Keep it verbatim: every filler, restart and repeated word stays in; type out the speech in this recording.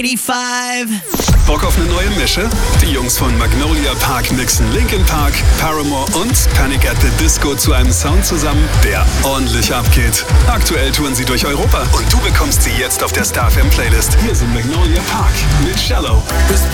eighty-five. Bock auf eine neue Mische? Die Jungs von Magnolia Park mixen Linkin Park, Paramore und Panic at the Disco zu einem Sound zusammen, der ordentlich abgeht. Aktuell touren sie durch Europa und du bekommst sie jetzt auf der Star F M Playlist. Hier sind Magnolia Park mit Shallow.